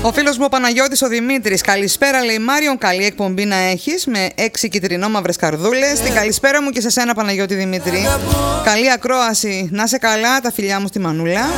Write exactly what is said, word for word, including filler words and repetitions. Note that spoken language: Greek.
Ο φίλος μου ο Παναγιώτης ο Δημήτρης. Καλησπέρα, λέει Μάριον. Καλή εκπομπή να έχεις με έξι κυτρινόμαυρες καρδούλες. Την καλησπέρα μου και σε σένα, Παναγιώτη Δημήτρη. Καλή ακρόαση. Να σε καλά, τα φιλιά μου στη Μανούλα.